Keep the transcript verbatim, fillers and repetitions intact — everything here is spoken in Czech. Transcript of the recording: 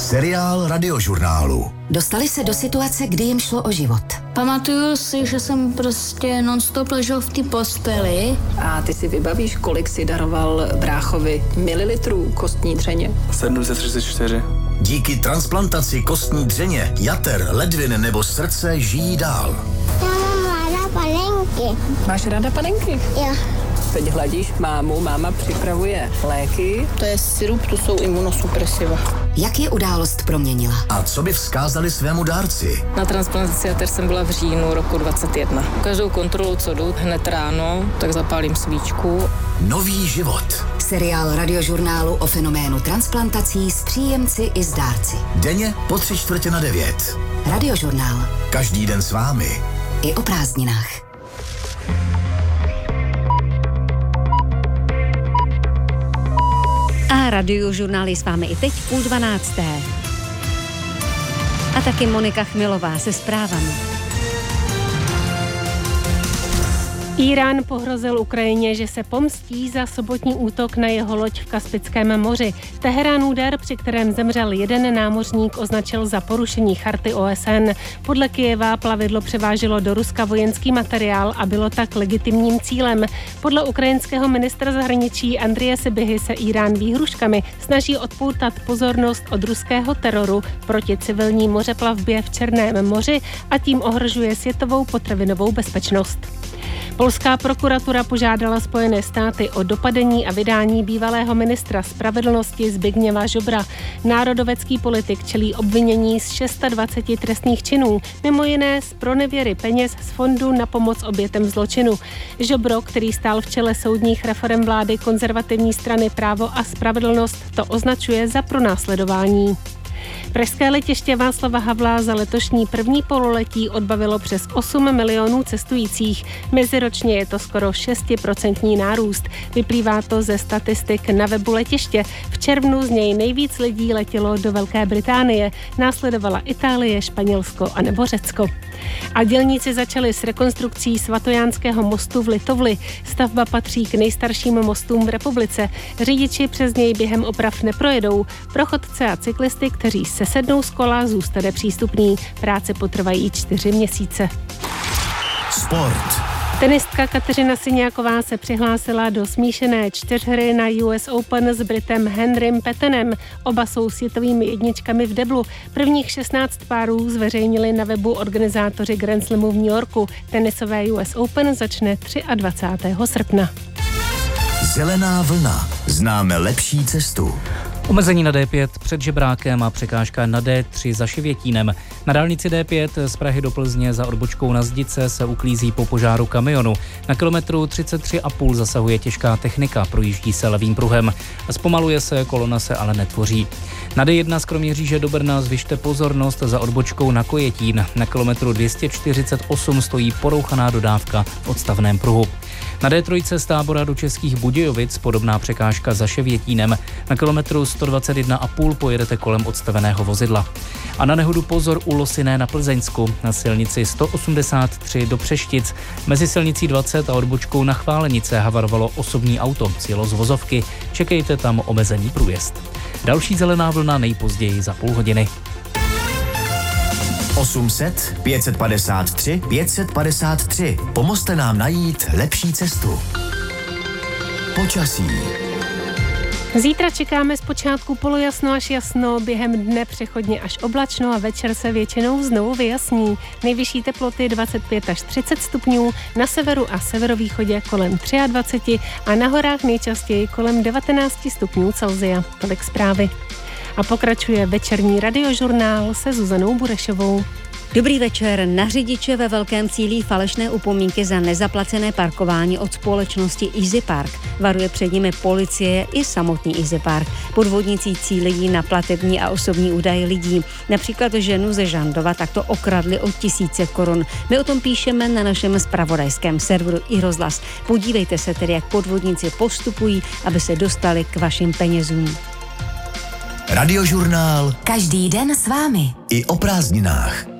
Seriál Radiožurnálu. Dostali se do situace, kdy jim šlo o život. Pamatuju si, že jsem prostě non-stop ležel v té posteli. A ty si vybavíš, kolik si daroval bráchovi mililitrů kostní dřeně? sedm set třicet čtyři. Díky transplantaci kostní dřeně, jater, ledvin nebo srdce žijí dál. Já mám ráda panenky. Máš ráda panenky? Jo. Teď hladíš mámu, máma připravuje léky. To je sirup, to jsou imunosupresiva. Jak je událost proměnila? A co by vzkázali svému dárci? Na transplantaci jater jsem byla v říjnu roku dvacet jedna. Každou kontrolu, co jdu hned ráno, tak zapálím svíčku. Nový život. Seriál Radiožurnálu o fenoménu transplantací s příjemci i s dárci. Denně po tři čtvrtě na devět. Radiožurnál. Každý den s vámi. I o prázdninách. A Radiožurnál je s vámi i teď v půl dvanácté. A taky Monika Chmilová se zprávami. Írán pohrozil Ukrajině, že se pomstí za sobotní útok na jeho loď v Kaspickém moři. Teherán úder, při kterém zemřel jeden námořník, označil za porušení charty O S N. Podle Kyjeva plavidlo převáželo do Ruska vojenský materiál a bylo tak legitimním cílem. Podle ukrajinského ministra zahraničí Andreje Sybihy se Írán výhruškami snaží odpoutat pozornost od ruského teroru proti civilní mořeplavbě v Černém moři a tím ohrožuje světovou potravinovou bezpečnost. Polská prokuratura požádala Spojené státy o dopadení a vydání bývalého ministra spravedlnosti Zbigněva Ziobra. Národovecký politik čelí obvinění z dvaceti šesti trestných činů, mimo jiné z pronevěry peněz z fondu na pomoc obětem zločinu. Ziobro, který stál v čele soudních reforem vlády konzervativní strany Právo a spravedlnost, to označuje za pronásledování. Pražské letiště Václava Havla za letošní první pololetí odbavilo přes osm milionů cestujících. Meziročně je to skoro šestiprocentní nárůst. Vyplývá to ze statistik na webu letiště. V červnu z něj nejvíc lidí letělo do Velké Británie. Následovala Itálie, Španělsko a nebo Řecko. A dělníci začali s rekonstrukcí Svatojánského mostu v Litovli. Stavba patří k nejstarším mostům v republice. Řidiči přes něj během oprav neprojedou. Pro chodce a cyklisty, kteří se sednou z kola, zůstane přístupný. Práce potrvají čtyři měsíce. Sport. Tenistka Kateřina Syňáková se přihlásila do smíšené čtyřhry na U S Open s Britem Henrym Pettenem. Oba jsou světovými jedničkami v deblu. Prvních šestnáct párů zveřejnili na webu organizátoři Grand Slamu v New Yorku. Tenisové U S Open začne dvacátého třetího srpna. Zelená vlna. Známe lepší cestu. Omezení na D pět před Žebrákem a překážka na D tři za Šivětínem. Na dálnici D pět z Prahy do Plzně za odbočkou na Zdice se uklízí po požáru kamionu. Na kilometru třicet tři a půl zasahuje těžká technika, projíždí se levým pruhem. Zpomaluje se, kolona se ale netvoří. Na D jedna z Kroměříže do Brna zvyšte pozornost za odbočkou na Kojetín. Na kilometru dvě stě čtyřicet osm stojí porouchaná dodávka v odstavném pruhu. Na D tři z Tábora do Českých Budějovic podobná překážka za Ševětínem. Na kilometru sto dvacet jedna a půl pojedete kolem odstaveného vozidla. A na nehodu pozor u Losiné na Plzeňsku. Na silnici sto osmdesát tři do Přeštic. Mezi silnicí dvacet a odbočkou na Chválenice havarovalo osobní auto. Sjelo z vozovky. Čekejte tam omezený průjezd. Další zelená vlna nejpozději za půl hodiny. osm set, pět set padesát tři, pět set padesát tři. Pomozte nám najít lepší cestu. Počasí. Zítra čekáme zpočátku polojasno až jasno, během dne přechodně až oblačno a večer se většinou znovu vyjasní. Nejvyšší teploty dvacet pět až třicet stupňů, na severu a severovýchodě kolem dvacet tři a na horách nejčastěji kolem devatenáct stupňů Celsia. Tolik zprávy. A pokračuje večerní radiožurnál se Zuzanou Burešovou. Dobrý večer. Na řidiče ve Velkém cílí falešné upomínky za nezaplacené parkování od společnosti Easy Park. Varuje před nimi policie i samotný Easy Park. Podvodníci cílí na platební a osobní údaje lidí. Například ženu ze Žandova takto okradli o tisíce korun. My o tom píšeme na našem zpravodajském serveru iRozhlas. Podívejte se tedy, jak podvodníci postupují, aby se dostali k vašim penězům. Radiožurnál. Každý den s vámi. I o prázdninách.